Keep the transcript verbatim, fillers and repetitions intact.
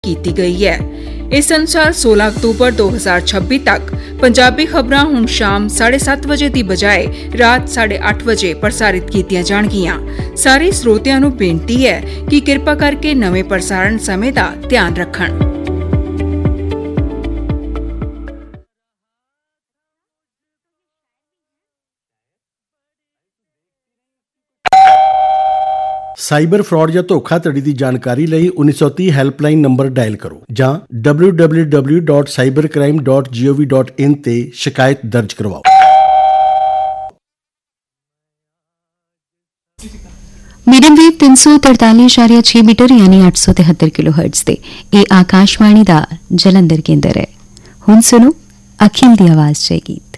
ਕੀਤੀ ਗਈ ਹੈ। ਇਸ ਅਨੁਸਾਰ सोलह अक्तूबर दो हज़ार छब्बीस तक पंजाबी खबरां हुण शाम साढ़े सत्त बजे की बजाय रात साढ़े अठ बजे प्रसारित कीतियां जाणगियां। ਸਾਰੇ ਸਰੋਤਿਆਂ ਨੂੰ ਬੇਨਤੀ ਹੈ ਕਿ ਕਿਰਪਾ ਕਰਕੇ ਨਵੇਂ ਪ੍ਰਸਾਰਣ ਸਮੇਂ ਦਾ ਧਿਆਨ ਰੱਖਣ। ਸਾਈਬਰ ਫਰਾਡ ਜਾਂ ਧੋਖਾਧੜੀ ਦੀ ਜਾਣਕਾਰੀ ਲਈ उन्नीस सौ तीस ਹੈਲਪਲਾਈਨ ਨੰਬਰ ਡਾਇਲ ਕਰੋ ਜਾਂ W W W dot cyber crime dot G O V dot in ਤੇ ਸ਼ਿਕਾਇਤ ਦਰਜ ਕਰਵਾਓ। मीडियम वेव तीन सौ तरताली इशारिया छे मीटर यानी आठ सौ तिहत्तर किलो हर्ट्ज ते ਇਹ ਆਕਾਸ਼ਵਾਣੀ ਦਾ ਜਲੰਧਰ ਕੇਂਦਰ ਹੈ। ਹੁਣ ਸੁਣੋ ਅਖਿਲ ਦੀ ਆਵਾਜ਼ 'ਚ ਗੀਤ।